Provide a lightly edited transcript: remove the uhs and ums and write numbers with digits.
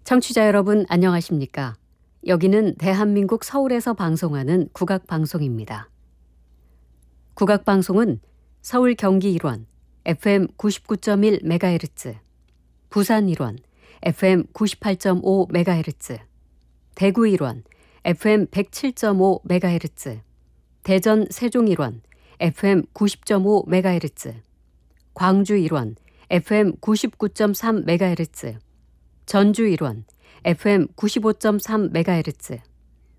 청취자 여러분 안녕하십니까? 여기는 대한민국 서울에서 방송하는 국악방송입니다. 국악방송은 서울 경기 일원 FM 99.1MHz, 부산 일원 FM 98.5MHz, 대구 일원 FM 107.5MHz, 대전 세종 일원 FM 90.5MHz, 광주 일원 FM 99.3MHz, 전주 일원 FM 95.3MHz,